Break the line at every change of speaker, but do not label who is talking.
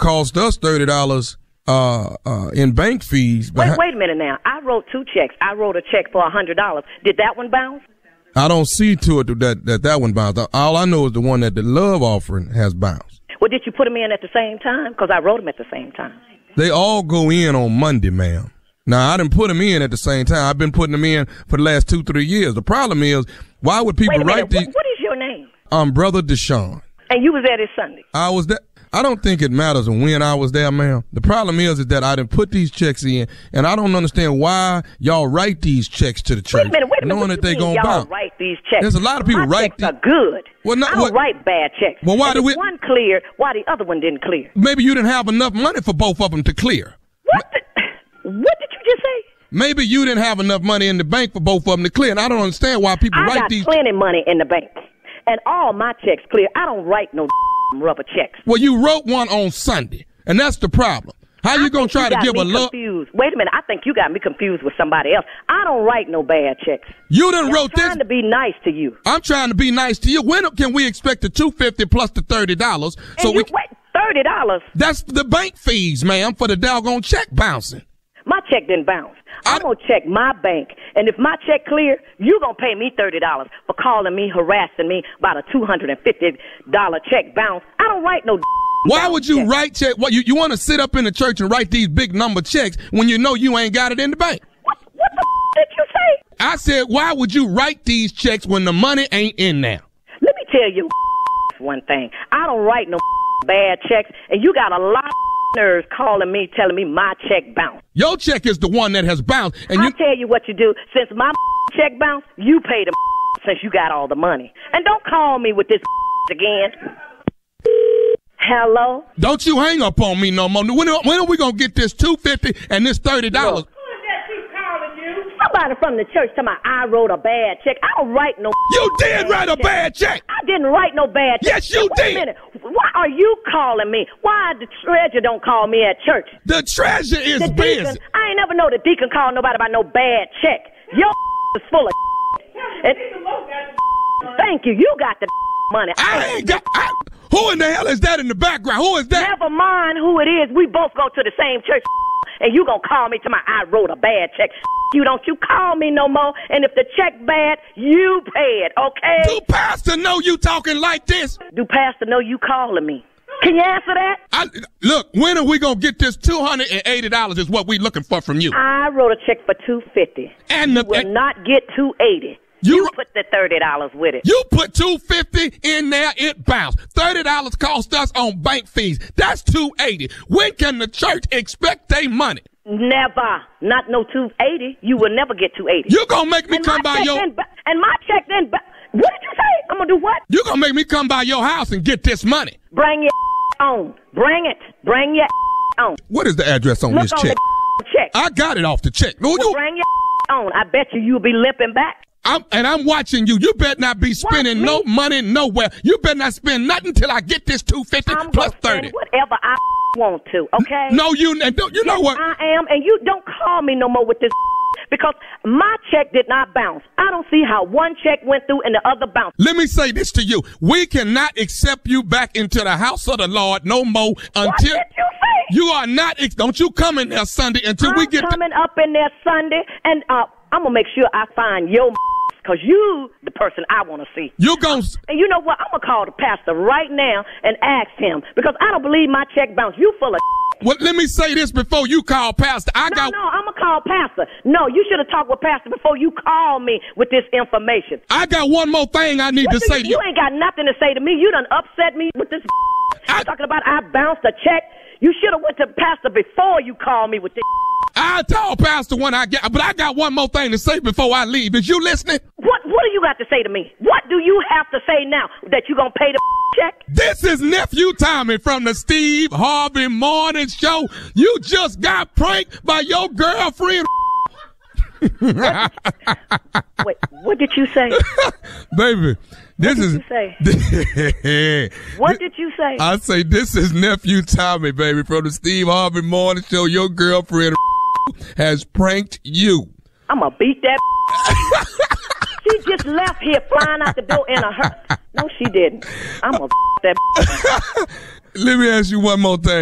cost us $30 in bank fees.
Wait a minute now. I wrote 2 checks. I wrote a check for $100. Did that one bounce?
I don't see to it that one bounced. All I know is the one that the love offering has bounced.
Well, did you put them in at the same time? Because I wrote them at the same time.
They all go in on Monday, ma'am. Now, I didn't put them in at the same time. I've been putting them in for the last 2-3 years. The problem is, why would people write these?
What is your name?
Brother Deshaun.
And you was there this Sunday?
I was there. I don't think it matters when I was there, ma'am. The problem is that I didn't put these checks in, and I don't understand why y'all write these checks to the church.
Wait a minute.
Knowing that they gonna bounce.
Y'all write these checks.
There's a lot of people write
these. Are good.
Well,
I don't write bad checks.
Well, why did
one clear? Why the other one didn't clear?
Maybe you didn't have enough money for both of them to clear.
What did you just say?
Maybe you didn't have enough money in the bank for both of them to clear, and I don't understand why people write these.
I got plenty money in the bank, and all my checks clear. I don't write no rubber checks.
Well, you wrote one on Sunday, and that's the problem. How you gonna try to give a love?
Wait a minute. I think you got me confused with somebody else. I don't write no bad checks.
You done wrote this.
I'm trying to be nice to you.
I'm trying to be nice to you. When can we expect the $250 plus the $30?
Wait, $30?
That's the bank fees, ma'am, for the doggone check bouncing.
My check didn't bounce. I'm going to check my bank, and if my check clear, you going to pay me $30 for calling me, harassing me about a $250 check bounce. I don't write no
Why would you write check? What, you want to sit up in the church and write these big number checks when you know you ain't got it in the bank?
What the did you say?
I said, why would you write these checks when the money ain't in there?
Let me tell you one thing. I don't write no bad checks, and you got a lot of nerves calling me, telling me my check bounced.
Your check is the one that has bounced. And
I'll tell you what you do. Since my check bounced, you pay the since you got all the money. And don't call me with this again. Hello?
Don't you hang up on me no more. When are we going to get this $250 and this $30?
Look. Somebody from the church tell me I wrote a bad check. I don't write no.
You did write a bad check.
I didn't write no bad check.
Yes, you did.
Wait a minute. Why are you calling me? Why the treasurer don't call me at church?
The treasurer is busy.
I ain't never know the deacon call nobody about no bad check. Your is full of and, thank you. You got the money.
I ain't got. Who in the hell is that in the background? Who is that?
Never mind who it is. We both go to the same church. And you gonna call me to my I wrote a bad check. You don't you call me no more. And if the check bad, you pay it, okay?
Do Pastor know you talking like this?
Do Pastor know you calling me? Can you answer that?
Look, when are we gonna get this $280 is what we looking for from you.
I wrote a check for $250.
And
you will not get $280. You put the $30 with it.
You put $250 in there, it bounced. $30 cost us on bank fees. That's $280. When can the church expect their money?
Never. Not no $280. You will never get $280.
You gonna make me come by your...
And my check then... What did you say? I'm gonna do what?
You gonna make me come by your house and get this money.
Bring your on. Bring it. Bring your on.
What is the address on this check?
The check.
I got it off the check.
Well, bring your on. I bet you'll be limping back.
I'm watching you. You better not be spending no money nowhere. You better not spend nothing till I get this $250 plus $30.
Whatever I want to, okay?
No, you know what?
I am, and you don't call me no more with this because my check did not bounce. I don't see how one check went through and the other bounced.
Let me say this to you. We cannot accept you back into the house of the Lord no more until...
What did you say?
You are not... Don't you come in there Sunday until we get...
I'm coming up in there Sunday, and I'm going to make sure I find your... Because you the person I want to see.
You gon'
And you know what? I'm going to call the pastor right now and ask him. Because I don't believe my check bounced. You full of
Well, let me say this before you call pastor.
No, I'm going to call pastor. No, you should have talked with pastor before you call me with this information.
I got one more thing I need to say to you.
You ain't got nothing to say to me. You done upset me with this talking about I bounced a check. You should have went to pastor before you called me with this.
I'll tell pastor when I get, but I got one more thing to say before I leave. Is you listening?
What do you got to say to me? What do you have to say now? That you gonna pay the check?
This is Nephew Tommy from the Steve Harvey Morning Show. You just got pranked by your girlfriend.
Wait, what did you say?
Baby, this is...
What did you say? What did you say?
I say this is Nephew Tommy, baby, from the Steve Harvey Morning Show. Your girlfriend has pranked you.
I'm gonna beat that. She just left here flying out the door in a hurt. No, she didn't. I'm gonna that.
Let me ask you one more thing.